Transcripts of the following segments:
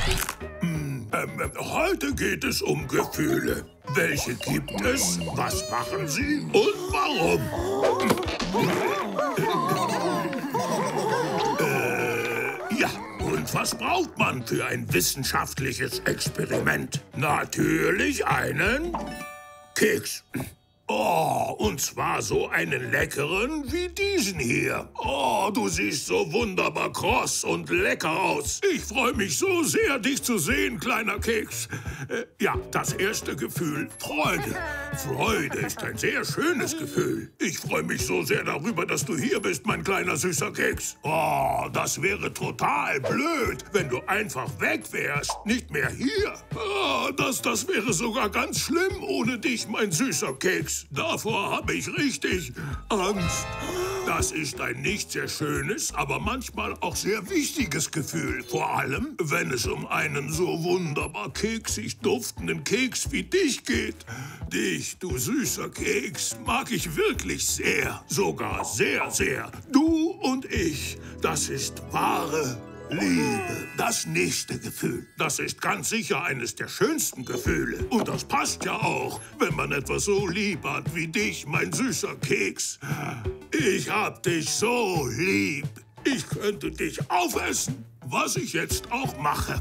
Heute geht es um Gefühle. Welche gibt es? Was machen sie? Und warum? Ja, und was braucht man für ein wissenschaftliches Experiment? Natürlich einen Keks. Oh, und zwar so einen leckeren wie diesen hier. Oh, du siehst so wunderbar kross und lecker aus. Ich freue mich so sehr, dich zu sehen, kleiner Keks. Ja, das erste Gefühl, Freude. Freude ist ein sehr schönes Gefühl. Ich freue mich so sehr darüber, dass du hier bist, mein kleiner süßer Keks. Oh, das wäre total blöd, wenn du einfach weg wärst, nicht mehr hier. Oh, das wäre sogar ganz schlimm ohne dich, mein süßer Keks. Davor habe ich richtig Angst. Das ist ein nicht sehr schönes, aber manchmal auch sehr wichtiges Gefühl. Vor allem, wenn es um einen so wunderbar keksig duftenden Keks wie dich geht. Dich, du süßer Keks, mag ich wirklich sehr. Sogar sehr, sehr. Du und ich, das ist wahre Liebe, das nächste Gefühl. Das ist ganz sicher eines der schönsten Gefühle. Und das passt ja auch, wenn man etwas so lieb hat wie dich, mein süßer Keks. Ich hab dich so lieb. Ich könnte dich aufessen, was ich jetzt auch mache.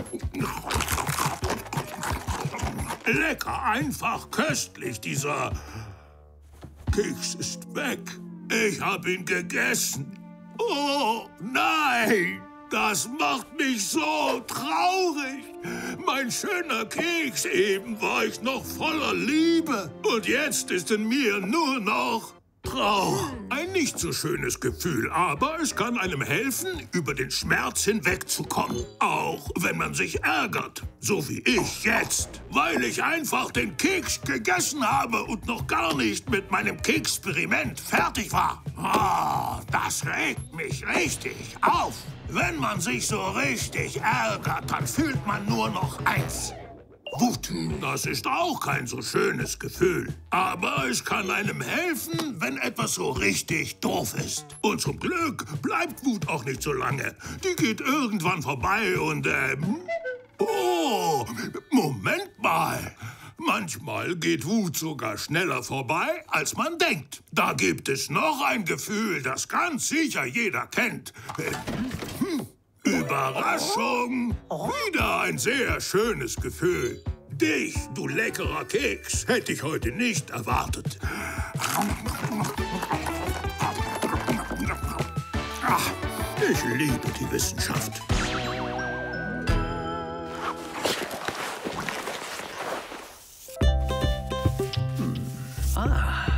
Lecker, einfach, köstlich. Dieser Keks ist weg. Ich hab ihn gegessen. Oh, nein! Das macht mich so traurig. Mein schöner Keks, eben war ich noch voller Liebe. Und jetzt ist in mir nur noch Trauer. Ein nicht so schönes Gefühl, aber es kann einem helfen, über den Schmerz hinwegzukommen. Auch wenn man sich ärgert, so wie ich jetzt. Weil ich einfach den Keks gegessen habe und noch gar nicht mit meinem Keksperiment fertig war. Oh, das regt mich richtig auf. Wenn man sich so richtig ärgert, dann fühlt man nur noch eins: Wut. Das ist auch kein so schönes Gefühl. Aber es kann einem helfen, wenn etwas so richtig doof ist. Und zum Glück bleibt Wut auch nicht so lange. Die geht irgendwann vorbei und, Oh, Moment mal. Manchmal geht Wut sogar schneller vorbei, als man denkt. Da gibt es noch ein Gefühl, das ganz sicher jeder kennt. Überraschung! Wieder ein sehr schönes Gefühl. Dich, du leckerer Keks, hätte ich heute nicht erwartet. Ach, ich liebe die Wissenschaft. Ah.